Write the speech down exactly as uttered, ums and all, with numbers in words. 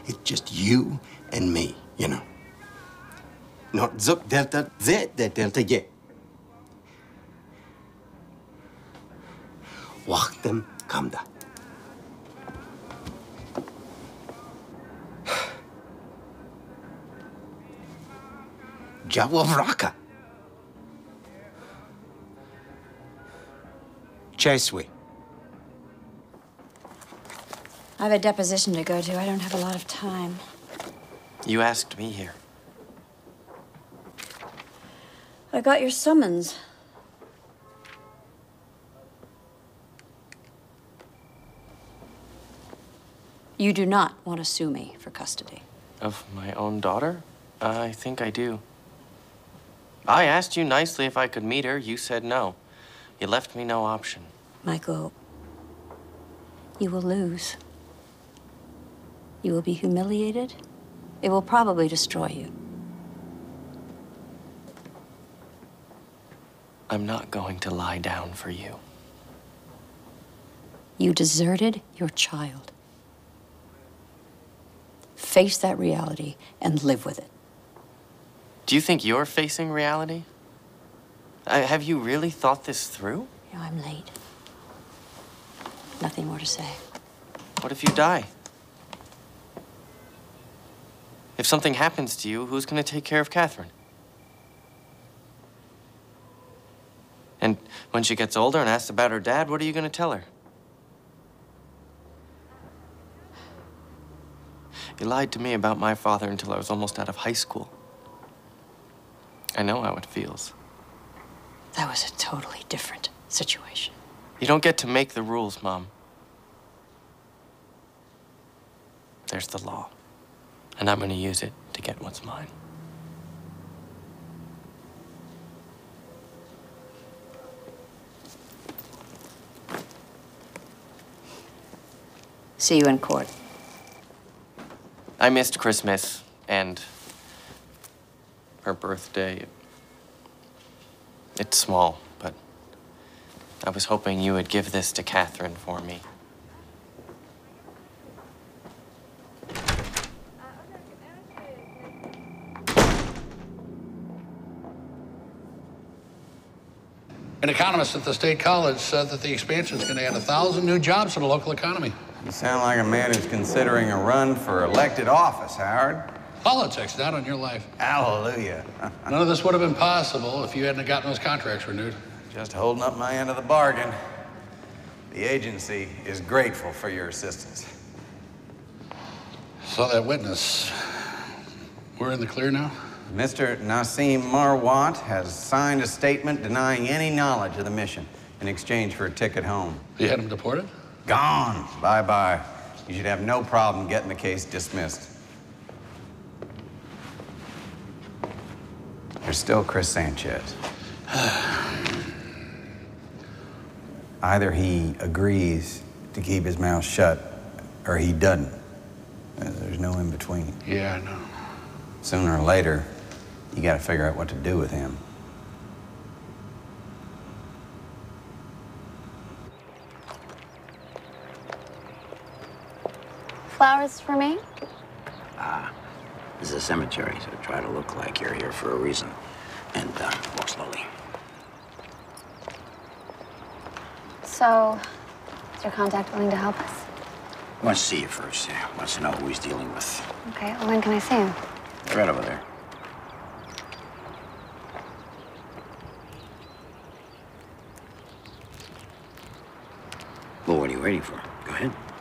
It's just you and me, you know. Not Zuk Delta Z Delta Y. وقتم kamda. Jawab Raka. Cheswi. I have a deposition to go to. I don't have a lot of time. You asked me here. I got your summons. You do not want to sue me for custody. Of my own daughter? I think I do. I asked you nicely if I could meet her. You said no. You left me no option. Michael, you will lose. You will be humiliated. It will probably destroy you. I'm not going to lie down for you. You deserted your child. Face that reality and live with it. Do you think you're facing reality? I, have you really thought this through? You know, I'm late. Nothing more to say. What if you die? If something happens to you, who's going to take care of Catherine? And when she gets older and asks about her dad, what are you going to tell her? You lied to me about my father until I was almost out of high school. I know how it feels. That was a totally different situation. You don't get to make the rules, Mom. There's the law, and I'm going to use it to get what's mine. See you in court. I missed Christmas and her birthday. It's small, but I was hoping you would give this to Catherine for me. An economist at the State College said that the expansion is going to add a thousand new jobs to the local economy. You sound like a man who's considering a run for elected office, Howard. Politics, not on your life. Hallelujah. None of this would have been possible if you hadn't gotten those contracts renewed. Just holding up my end of the bargain. The agency is grateful for your assistance. So that witness, we're in the clear now? Mister Nassim Marwat has signed a statement denying any knowledge of the mission in exchange for a ticket home. You had him deported? Gone. Bye-bye. You should have no problem getting the case dismissed. There's still Chris Sanchez. Either he agrees to keep his mouth shut or he doesn't. There's no in between. Yeah, I know. Sooner or later, you gotta figure out what to do with him. Flowers for me? Ah, this is a cemetery, so try to look like you're here for a reason. And uh, walk slowly. So, is your contact willing to help us? He wants to see you first. Yeah, wants to know who he's dealing with. Okay, well, when can I see him? Right over there. Well, what are you waiting for? Go ahead.